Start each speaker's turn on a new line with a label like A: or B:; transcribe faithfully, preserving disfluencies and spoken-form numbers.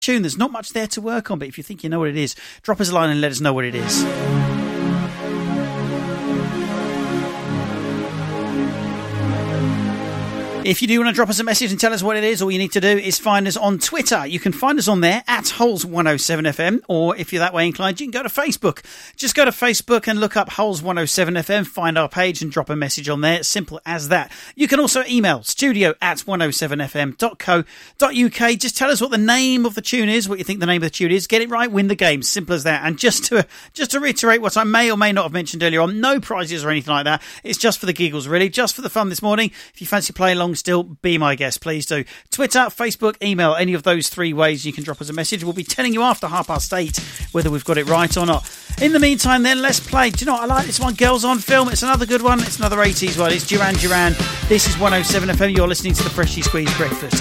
A: tune. There's not much there to work on, but if you think you know what it is, drop us a line and let us know what it is. If you do want to drop us a message and tell us what it is, all you need to do is find us on Twitter. You can find us on there at Holes one oh seven F M, or if you're that way inclined, you can go to Facebook. Just go to Facebook and look up Holes one oh seven F M, find our page and drop a message on there. Simple as that. You can also email studio at one oh seven f m dot co dot u k. Just tell us what the name of the tune is, what you think the name of the tune is. Get it right, win the game. Simple as that. And just to just to reiterate what I may or may not have mentioned earlier on, no prizes or anything like that. It's just for the giggles, really. Just for the fun this morning. If you fancy playing along still, be my guest, please do. Twitter, Facebook, email, any of those three ways you can drop us a message. We'll be telling you after half past eight whether we've got it right or not. In the meantime then, let's play. Do you know what I like? This one, Girls on Film. It's another good one. It's another eighties one. It's Duran Duran. This is one oh seven F M. You're listening to the Freshly Squeezed Breakfast.